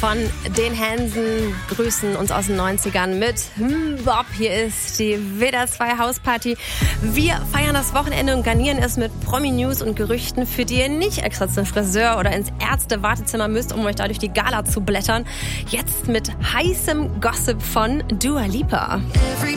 von den Hansen grüßen uns aus den 90ern mit Bob. Hier ist die WDR 2 Hausparty. Wir feiern das Wochenende und garnieren es mit Promi-News und Gerüchten, für die ihr nicht extra zum Friseur oder ins Ärzte-Wartezimmer müsst, um euch da durch die Gala zu blättern. Jetzt mit heißem Gossip von Dua Lipa.